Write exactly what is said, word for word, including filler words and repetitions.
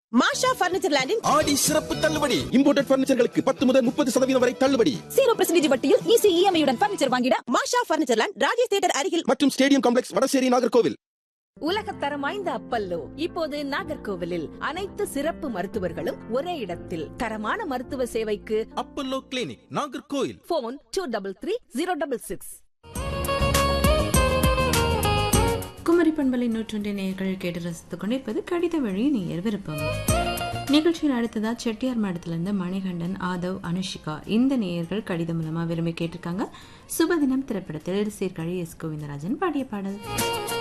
மாஷா furniture லேண்டின் ஆடி சிறப்பு தள்ளுபடி. Imported பர்னிச்சர்களுக்கு பத்து முதல் முப்பது சதவீதம் வரை தள்ளுபடி. ஜீரோ பர்சன்டேஜ் வட்டியில் ஈஸி இஎம்ஐயுடன் பர்னிச்சர் வாங்கிட மாஷா பர்னிச்சர் லேண்ட் ராஜேஷ் தியேட்டர் அருகில் மற்றும் ஸ்டேடியம் காம்ப்ளெக்ஸ் வடசேரி நாகர்கோவில். உலகத்தரம் வாய்ந்த அப்பல்லோ இப்போது நாகர்கோவிலில் அனைத்து சிறப்பு மருத்துவர்களும் ஒரே இடத்தில் தரமான மருத்துவ சேவைக்கு Apollo clinic Nagercoil. Phone two double three zero double six. Kumari பண்பலை நூற்றொன்றை நேயர்கள் கேட்டு ரசித்துக் கொண்டிருப்பது கடித வழி நேயர் விருப்பம் நிகழ்ச்சியில். அடுத்ததா செட்டியார் மாடத்திலிருந்து மணிகண்டன், ஆதவ், அனுஷிகா இந்த நேயர்கள் கடிதம் மூலமா விரும்பி கேட்டிருக்காங்க. சுபதினம் திரைப்படத்தில் சீர்காழி எஸ் கோவிந்தராஜன் பாடிய பாடல்.